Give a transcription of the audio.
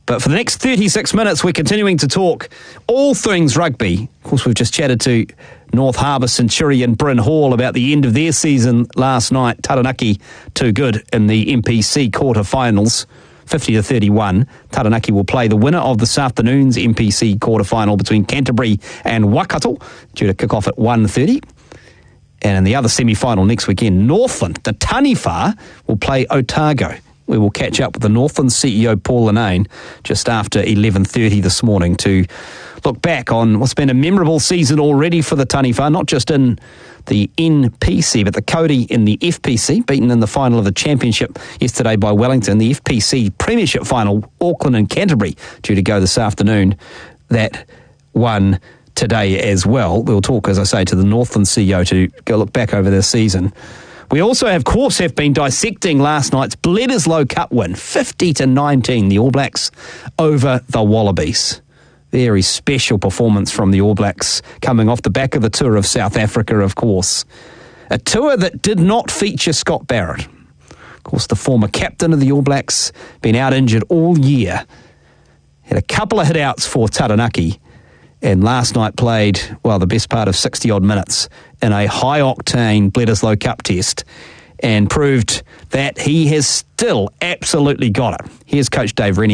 But for the next 36 minutes, we're continuing to talk all things rugby. Of course, we've just chatted to North Harbour Centurion Bryn Hall about the end of their season last night. Taranaki too good in the MPC quarterfinals, 50-31. Taranaki will play the winner of this afternoon's MPC quarterfinal between Canterbury and Waikato, due to kick off at 1:30. And in the other semi-final next weekend, Northland, the Taniwha, will play Otago. We will catch up with the Northland CEO, Paul Linnane, just after 11:30 this morning to look back on what's been a memorable season already for the Taniwha, not just in the NPC, but the Cody in the FPC, beaten in the final of the championship yesterday by Wellington. The FPC Premiership final, Auckland and Canterbury, due to go this afternoon. That one today as well. We'll talk, as I say, to the Northland CEO to go look back over this season. We also, of course, have been dissecting last night's Bledisloe Cup win, 50-19, the All Blacks over the Wallabies. Very special performance from the All Blacks, coming off the back of the tour of South Africa, of course. A tour that did not feature Scott Barrett. Of course, the former captain of the All Blacks, been out injured all year. Had a couple of hit-outs for Taranaki, and last night played, well, the best part of 60-odd minutes in a high-octane Bledisloe Cup test and proved that he has still absolutely got it. Here's Coach Dave Rennie.